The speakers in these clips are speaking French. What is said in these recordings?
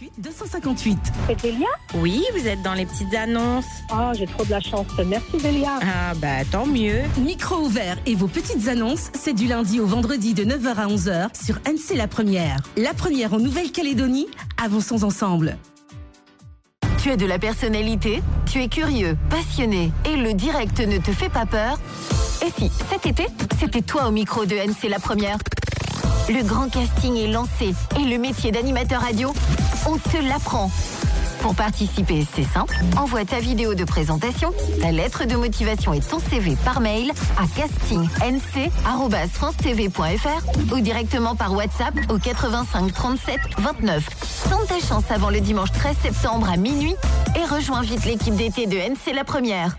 258 258. C'est Delia? Oui, vous êtes dans les petites annonces. Oh, j'ai trop de la chance. Merci Delia. Ah bah tant mieux. Micro ouvert et vos petites annonces, c'est du lundi au vendredi de 9h à 11h sur NC La Première. La Première en Nouvelle-Calédonie, avançons ensemble. Tu as de la personnalité, tu es curieux, passionné et le direct ne te fait pas peur? Et si, cet été, c'était toi au micro de NC La Première? Le grand casting est lancé et le métier d'animateur radio, on te l'apprend. Pour participer, c'est simple. Envoie ta vidéo de présentation, ta lettre de motivation et ton CV par mail à castingnc@francetv.fr ou directement par WhatsApp au 85 37 29. Tente ta chance avant le dimanche 13 septembre à minuit et rejoins vite l'équipe d'été de NC La Première.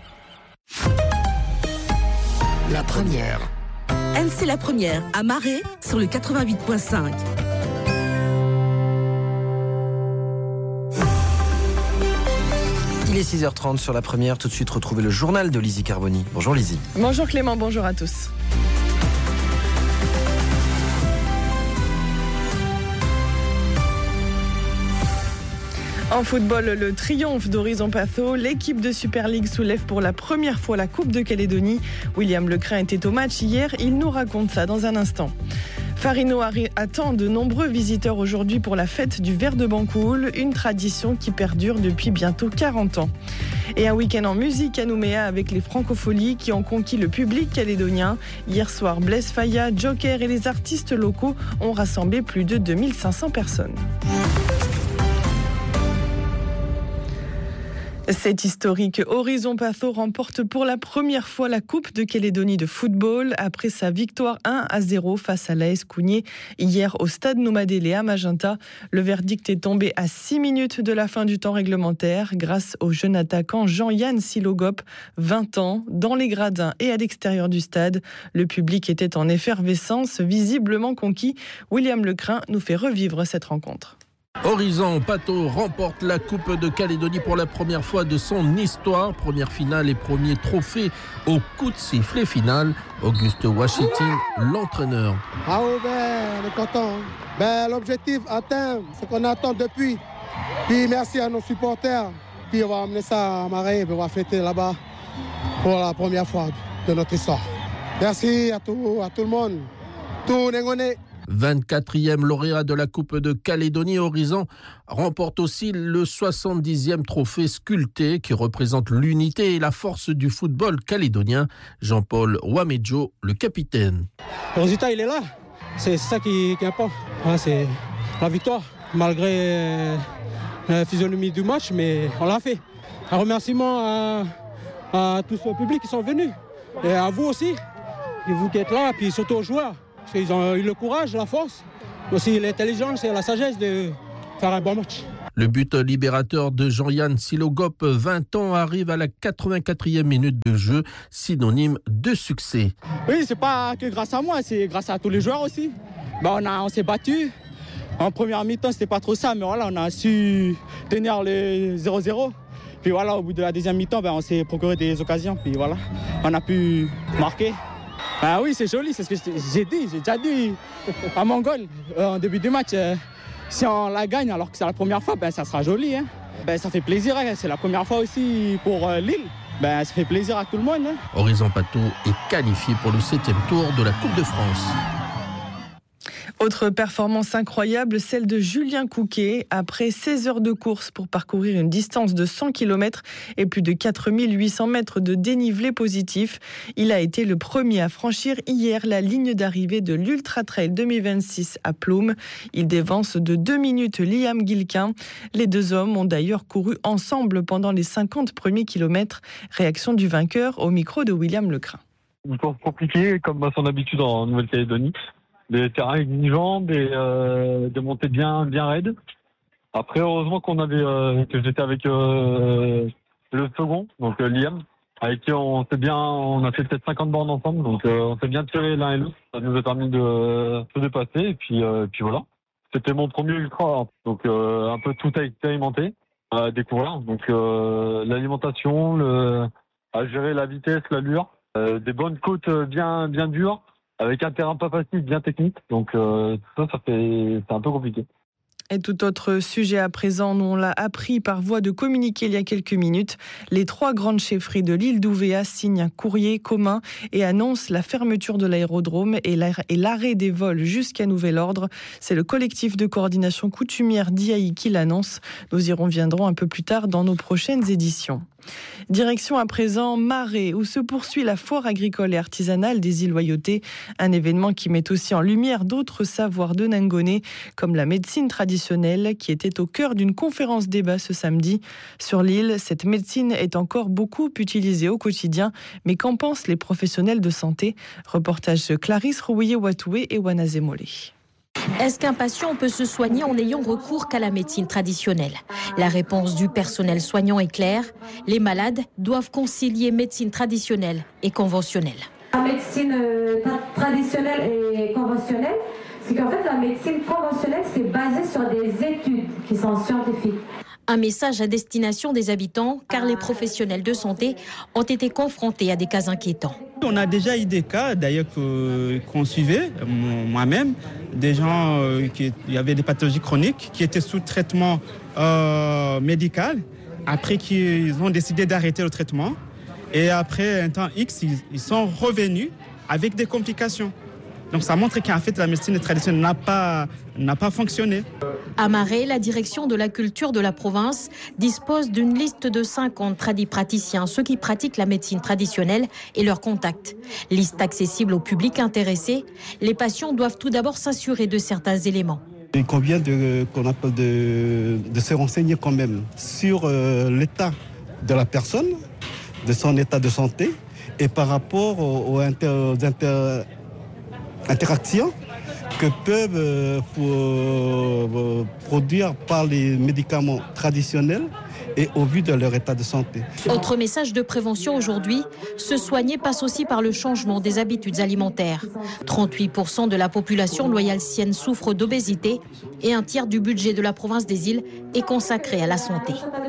La Première. NC La Première à Marais sur le 88.5. Il est 6h30 sur La Première. Tout de suite, retrouvez le journal de Lizzie Carboni. Bonjour Lizzie. Bonjour Clément, bonjour à tous. En football, le triomphe d'Horizon Patho, l'équipe de Super League soulève pour la première fois la Coupe de Calédonie. William Lecrin était au match hier, il nous raconte ça dans un instant. Farino attend de nombreux visiteurs aujourd'hui pour la fête du verre de Bancoul, une tradition qui perdure depuis bientôt 40 ans. Et un week-end en musique à Nouméa avec les Francopholies qui ont conquis le public calédonien. Hier soir, Blaise Faya, Joker et les artistes locaux ont rassemblé plus de 2500 personnes. C'est historique. Horizon Patho remporte pour la première fois la Coupe de Calédonie de football après sa victoire 1-0 face à l'AS Cougnier hier au stade Noumadélé à Magenta. Le verdict est tombé à 6 minutes de la fin du temps réglementaire grâce au jeune attaquant Jean-Yann Silogop, 20 ans, dans les gradins et à l'extérieur du stade. Le public était en effervescence, visiblement conquis. William Lecrin nous fait revivre cette rencontre. Horizon Patho remporte la Coupe de Calédonie pour la première fois de son histoire. Première finale et premier trophée au coup de sifflet final. Auguste Washington, l'entraîneur. Ah oui, on est content. L'objectif atteint, ce qu'on attend depuis. Puis merci à nos supporters. Puis on va amener ça à Marais et on va fêter là-bas pour la première fois de notre histoire. Merci à tout le monde. Tout Nengoné. 24e lauréat de la Coupe de Calédonie, Horizon remporte aussi le 70e trophée sculpté qui représente l'unité et la force du football calédonien. Jean-Paul Ouamedjo, le capitaine. Le résultat, il est là. C'est ça qui importe. C'est la victoire, malgré la physionomie du match, mais on l'a fait. Un remerciement à tout ce public qui sont venus. Et à vous aussi, vous qui êtes là, puis surtout aux joueurs. Ils ont eu le courage, la force, aussi l'intelligence et la sagesse de faire un bon match. Le but libérateur de Jean-Yann Silogop, 20 ans, arrive à la 84e minute de jeu, synonyme de succès. Oui, c'est pas que grâce à moi, c'est grâce à tous les joueurs aussi. On s'est battu. En première mi-temps, c'était pas trop ça, mais voilà, on a su tenir le 0-0. Puis voilà, au bout de la deuxième mi-temps, on s'est procuré des occasions. Puis voilà, on a pu marquer. Ah oui, c'est joli, c'est ce que j'ai déjà dit à Mongol en début du match. Si on la gagne alors que c'est la première fois, ça sera joli. Hein. Ça fait plaisir, hein. C'est la première fois aussi pour Lille. Ça fait plaisir à tout le monde. Hein. Horizon Patho est qualifié pour le 7e tour de la Coupe de France. Autre performance incroyable, celle de Julien Couquet. Après 16 heures de course pour parcourir une distance de 100 km et plus de 4800 mètres de dénivelé positif, il a été le premier à franchir hier la ligne d'arrivée de l'Ultra Trail 2026 à Ploum. Il dévance de 2 minutes Liam Guilquin. Les deux hommes ont d'ailleurs couru ensemble pendant les 50 premiers kilomètres. Réaction du vainqueur au micro de William Lecrin. Une course compliquée, comme à son habitude en Nouvelle-Calédonie. Des terrains exigeants, des montées bien raides. Après, heureusement que j'étais avec le second, donc Liam, avec qui on a fait peut-être 50 bornes ensemble, donc on s'est bien tiré l'un et l'autre. Ça nous a permis de se dépasser, et puis voilà. C'était mon premier ultra, donc un peu tout à expérimenter, à découvrir. Donc l'alimentation, à gérer la vitesse, l'allure, des bonnes côtes bien dures, avec un terrain pas facile, bien technique. Donc c'est un peu compliqué. Et tout autre sujet à présent, nous on l'a appris par voie de communiqué il y a quelques minutes. Les 3 grandes chefferies de l'île d'Ouvéa signent un courrier commun et annoncent la fermeture de l'aérodrome et l'arrêt des vols jusqu'à nouvel ordre. C'est le collectif de coordination coutumière d'IAI qui l'annonce. Nous y reviendrons un peu plus tard dans nos prochaines éditions. Direction à présent Marais, où se poursuit la foire agricole et artisanale des îles Loyauté, un événement qui met aussi en lumière d'autres savoirs de Nangonais, comme la médecine traditionnelle, qui était au cœur d'une conférence débat ce samedi. Sur l'île, cette médecine est encore beaucoup utilisée au quotidien, mais qu'en pensent les professionnels de santé? Reportage de Clarisse Rouillet-Watoué et Wanazé Mollet. Est-ce qu'un patient peut se soigner en n'ayant recours qu'à la médecine traditionnelle? La réponse du personnel soignant est claire. Les malades doivent concilier médecine traditionnelle et conventionnelle. La médecine traditionnelle et conventionnelle, c'est qu'en fait la médecine conventionnelle, c'est basé sur des études qui sont scientifiques. Un message à destination des habitants, car les professionnels de santé ont été confrontés à des cas inquiétants. On a déjà eu des cas, d'ailleurs, qu'on suivait, moi-même, des gens qui avaient des pathologies chroniques, qui étaient sous traitement médical, après qu'ils ont décidé d'arrêter le traitement. Et après un temps X, ils sont revenus avec des complications. Donc ça montre qu'en fait la médecine traditionnelle n'a pas fonctionné. À Marais, la direction de la culture de la province dispose d'une liste de 50 tradipraticiens, ceux qui pratiquent la médecine traditionnelle et leurs contacts. Liste accessible au public intéressé. Les patients doivent tout d'abord s'assurer de certains éléments. Il convient de se renseigner quand même sur l'état de la personne, de son état de santé et par rapport aux interactions que peuvent produire par les médicaments traditionnels et au vu de leur état de santé. Autre message de prévention aujourd'hui, se soigner passe aussi par le changement des habitudes alimentaires. 38% de la population loyaltienne souffre d'obésité et un tiers du budget de la province des îles est consacré à la santé.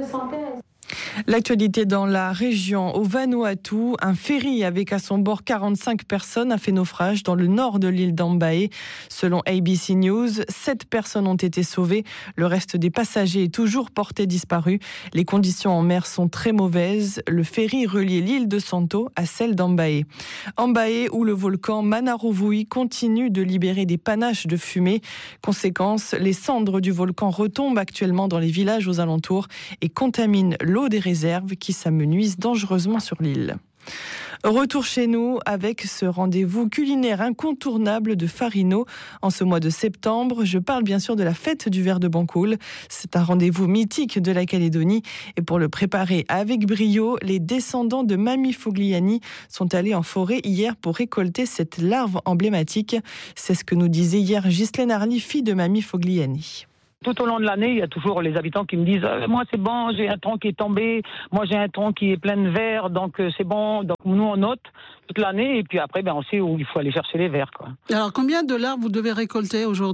L'actualité dans la région, au Vanuatu, un ferry avec à son bord 45 personnes a fait naufrage dans le nord de l'île d'Ambaé. Selon ABC News, 7 personnes ont été sauvées. Le reste des passagers est toujours porté disparu. Les conditions en mer sont très mauvaises. Le ferry reliait l'île de Santo à celle d'Ambaé. Ambaé, où le volcan Manarouvui continue de libérer des panaches de fumée. Conséquence, les cendres du volcan retombent actuellement dans les villages aux alentours et contaminent l'eau des réserves qui s'amenuisent dangereusement sur l'île. Retour chez nous avec ce rendez-vous culinaire incontournable de Farino en ce mois de septembre. Je parle bien sûr de la fête du verre de Bancoul. C'est un rendez-vous mythique de la Calédonie et pour le préparer avec brio, les descendants de Mamie Fogliani sont allés en forêt hier pour récolter cette larve emblématique. C'est ce que nous disait hier Ghislaine Arly, fille de Mamie Fogliani. Tout au long de l'année, il y a toujours les habitants qui me disent « Moi, c'est bon, j'ai un tronc qui est tombé. Moi, j'ai un tronc qui est plein de vers, donc c'est bon. » Donc, nous, on note toute l'année et puis après, on sait où il faut aller chercher les vers, quoi. Alors, combien de larves vous devez récolter aujourd'hui ?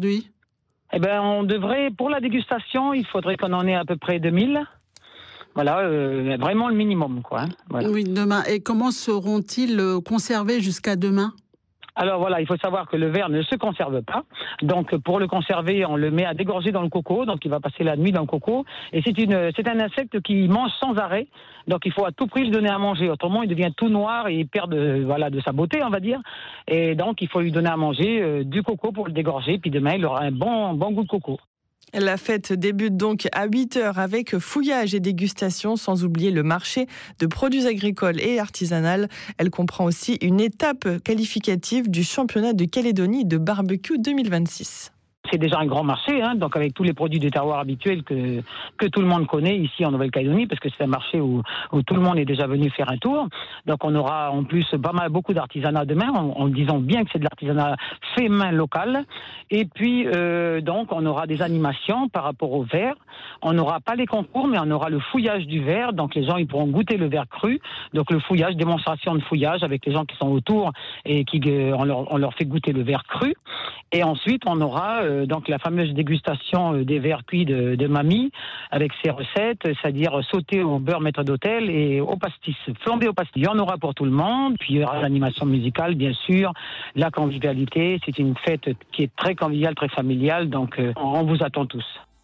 On devrait, pour la dégustation, il faudrait qu'on en ait à peu près 2000. Voilà, vraiment le minimum, quoi. Voilà. Oui, demain. Et comment seront-ils conservés jusqu'à demain ? Alors voilà, il faut savoir que le ver ne se conserve pas. Donc pour le conserver, on le met à dégorger dans le coco. Donc il va passer la nuit dans le coco. Et c'est un insecte qui mange sans arrêt. Donc il faut à tout prix lui donner à manger. Autrement, il devient tout noir et il perd de sa beauté, on va dire. Et donc il faut lui donner à manger du coco pour le dégorger. Puis demain, il aura un bon goût de coco. La fête débute donc à 8h avec fouillage et dégustation, sans oublier le marché de produits agricoles et artisanaux. Elle comprend aussi une étape qualificative du championnat de Calédonie de barbecue 2026. C'est déjà un grand marché, donc avec tous les produits des terroirs habituels que tout le monde connaît ici en Nouvelle-Calédonie, parce que c'est un marché où tout le monde est déjà venu faire un tour. Donc on aura en plus beaucoup d'artisanat demain, en disant bien que c'est de l'artisanat fait main local. Et puis donc on aura des animations par rapport au verre. On n'aura pas les concours, mais on aura le fouillage du verre. Donc les gens ils pourront goûter le verre cru. Donc le fouillage, démonstration de fouillage avec les gens qui sont autour et on leur fait goûter le verre cru. Et ensuite on aura donc la fameuse dégustation des verres cuits de Mamie avec ses recettes, c'est-à-dire sauté au beurre maître d'hôtel et au pastis, flambé au pastis. Il y en aura pour tout le monde, puis il y aura l'animation musicale bien sûr, la convivialité. C'est une fête qui est très conviviale, très familiale, donc on vous attend tous.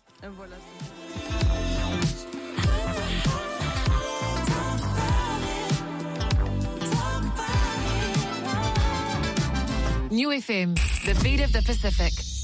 New FM, the beat of the Pacific.